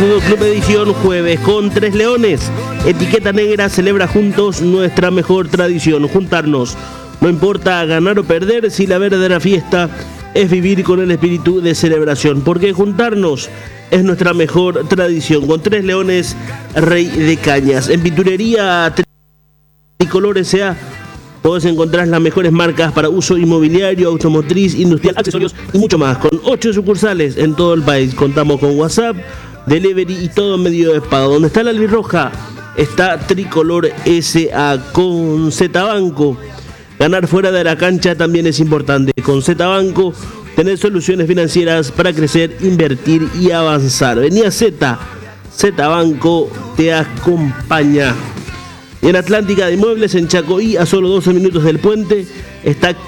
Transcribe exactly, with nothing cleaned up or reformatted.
Fútbol Club edición jueves con Tres Leones. Etiqueta Negra celebra juntos nuestra mejor tradición, juntarnos. No importa ganar o perder, si la verdadera fiesta es vivir con el espíritu de celebración, porque juntarnos es nuestra mejor tradición. Con Tres Leones, Rey de Cañas. En Pinturería Tricolor S A podés encontrar las mejores marcas para uso inmobiliario, automotriz, industrial, accesorios y mucho más. Con ocho sucursales en todo el país. Contamos con WhatsApp, delivery y todo medio de pago. Donde está la albirroja está Tricolor S A. Con Z Banco, ganar fuera de la cancha también es importante. Con Z Banco tenés soluciones financieras para crecer, invertir y avanzar. Vení a Z, Z Banco te acompaña. Y en Atlántica de Muebles, en Chacoí, a solo doce minutos del puente, está